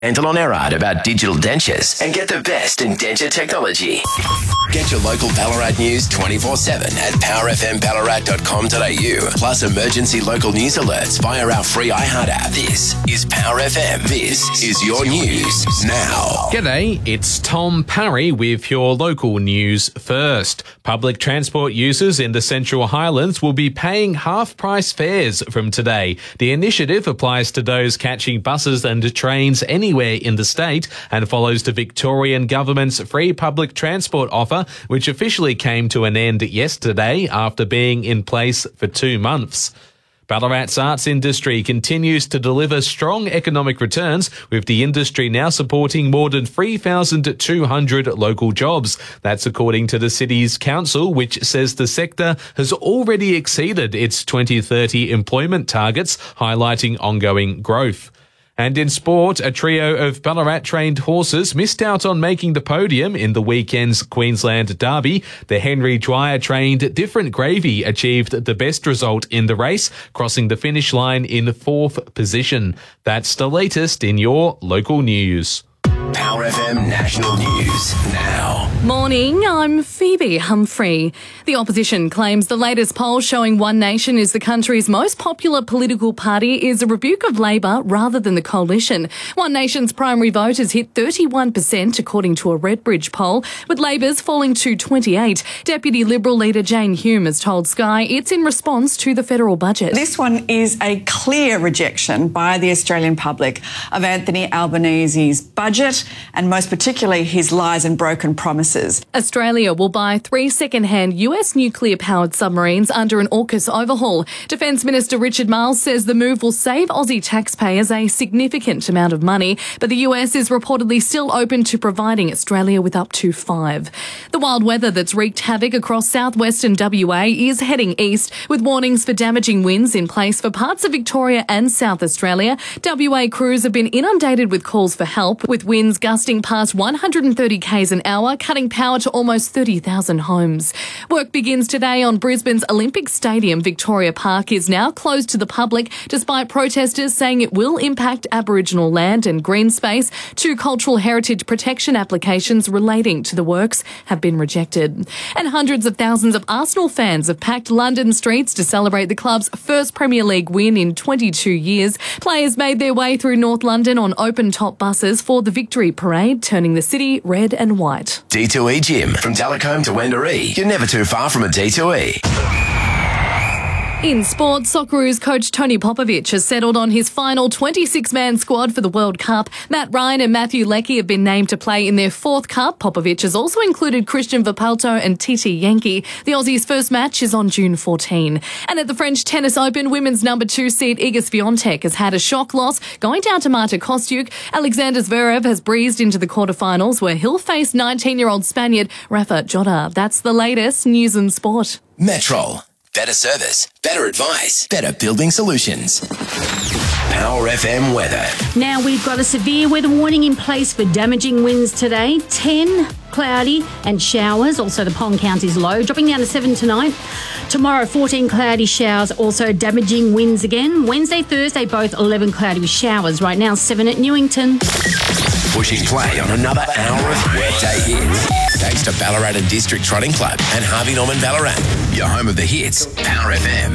Dental on Erard about digital dentures and get the best in denture technology. Get your local Ballarat news 24/7 at powerfmballarat.com.au. Plus emergency local news alerts via our free iHeart app. This is Power FM. This is your news now. G'day, it's Tom Parry with your local news first. Public transport users in the Central Highlands will be paying half-price fares from today. The initiative applies to those catching buses and trains anywhere in the state and follows the Victorian Government's free public transport offer, which officially came to an end yesterday after being in place for 2 months. Ballarat's arts industry continues to deliver strong economic returns, with the industry now supporting more than 3,200 local jobs. That's according to the city's council, which says the sector has already exceeded its 2030 employment targets, highlighting ongoing growth. And in sport, a trio of Ballarat-trained horses missed out on making the podium in the weekend's Queensland Derby. The Henry Dwyer-trained Different Gravy achieved the best result in the race, crossing the finish line in 4th position. That's the latest in your local news. Power FM National News now. Morning, I'm Phoebe Humphrey. The opposition claims the latest poll showing One Nation is the country's most popular political party is a rebuke of Labor rather than the coalition. One Nation's primary vote has hit 31% according to a Redbridge poll, with Labor's falling to 28%. Deputy Liberal leader Jane Hume has told Sky it's in response to the federal budget. This one is a clear rejection by the Australian public of Anthony Albanese's budget and most particularly his lies and broken promises. Australia will buy 3 second-hand US nuclear-powered submarines under an AUKUS overhaul. Defence Minister Richard Marles says the move will save Aussie taxpayers a significant amount of money, but the US is reportedly still open to providing Australia with up to 5. The wild weather that's wreaked havoc across southwestern WA is heading east, with warnings for damaging winds in place for parts of Victoria and South Australia. WA crews have been inundated with calls for help, with winds gusting past 130 k's an hour, cutting power to almost 30,000 homes. Work begins today on Brisbane's Olympic Stadium. Victoria Park is now closed to the public, despite protesters saying it will impact Aboriginal land and green space. 2 cultural heritage protection applications relating to the works have been rejected. And hundreds of thousands of Arsenal fans have packed London streets to celebrate the club's first Premier League win in 22 years. Players made their way through North London on open-top buses for the Victory Parade, turning the city red and white. D2E Gym. From Talacombe to Wendouree. You're never too far from a D2E. In sport, Socceroos coach Tony Popovic has settled on his final 26-man squad for the World Cup. Matt Ryan and Matthew Leckie have been named to play in their 4th Cup. Popovic has also included Christian Vipalto and Titi Yankee. The Aussies' first match is on June 14. And at the French Tennis Open, women's number 2 seed Iga Swiatek has had a shock loss, going down to Marta Kostyuk. Alexander Zverev has breezed into the quarterfinals, where he'll face 19-year-old Spaniard Rafa Jota. That's the latest news and sport. Metrol. Better service, better advice, better building solutions. Power FM weather. Now we've got a severe weather warning in place for damaging winds today. 10 cloudy and showers. Also the Pond County's low, dropping down to 7 tonight. Tomorrow 14 cloudy showers, also damaging winds again. Wednesday, Thursday, both 11 cloudy with showers. Right now 7 at Newington. Pushing play on another hour of weekday hits. Thanks to Ballarat and District Trotting Club and Harvey Norman Ballarat. Your home of the hits, Power FM.